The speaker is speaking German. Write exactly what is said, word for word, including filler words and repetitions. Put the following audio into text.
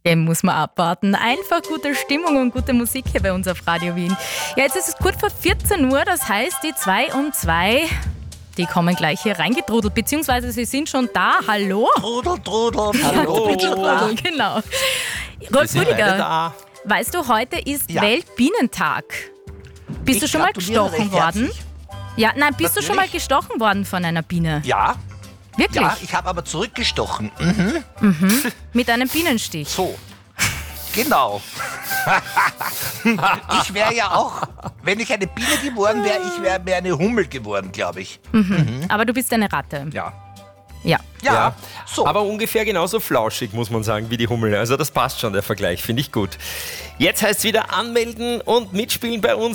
Dem muss man abwarten. Einfach gute Stimmung und gute Musik hier bei uns auf Radio Wien. Ja, jetzt ist es kurz vor vierzehn Uhr, das heißt, die zwei um zwei, die kommen gleich hier reingetrudelt, beziehungsweise sie sind schon da. Hallo? Trudel, Trudel, Hallo. hallo. Genau. Rolf Rüdiger, weißt du, heute ist Ja. Weltbienentag. Bist Ich du schon mal gratuliere gestochen recht worden? herzlich. Ja, nein, bist du schon mal Natürlich. gestochen worden von einer Biene? Ja, Wirklich? ja, ich habe aber zurückgestochen. Mit einem Bienenstich? So, genau. Ich wäre ja auch, wenn ich eine Biene geworden wäre, ich wäre mehr eine Hummel geworden, glaube ich. Aber du bist eine Ratte. Ja. Ja. Ja, Ja, so. aber ungefähr genauso flauschig, muss man sagen, wie die Hummel. Also das passt schon, der Vergleich, finde ich gut. Jetzt heißt es wieder anmelden und mitspielen bei uns.